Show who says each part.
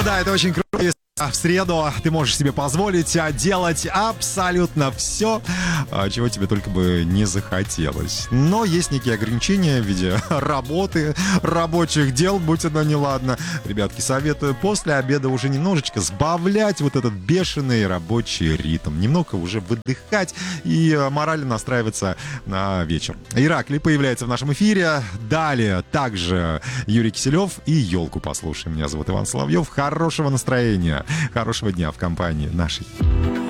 Speaker 1: Ну да, это очень круто, если в среду ты можешь себе позволить делать абсолютно все, чего тебе только бы не захотелось. Но есть некие ограничения в виде работы, рабочих дел, будь оно неладно. Ребятки, советую после обеда уже немножечко сбавлять вот этот бешеный рабочий ритм. Немного уже выдыхать и морально настраиваться на вечер. Иракли появляется в нашем эфире. Далее также Юрий Киселев и елку послушаем. Меня зовут Иван Соловьев. Хорошего настроения, хорошего дня в компании нашей.